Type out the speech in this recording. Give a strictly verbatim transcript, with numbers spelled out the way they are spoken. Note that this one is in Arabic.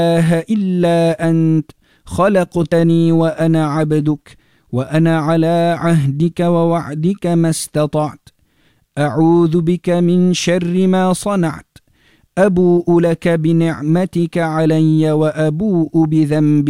إله إلا أنت خلقتني وأنا عبدك وأنا على عهدك ووعدك ما استطعت أعوذ بك من شر ما صنعت أبوء لك بنعمتك علي وأبوء بذنبي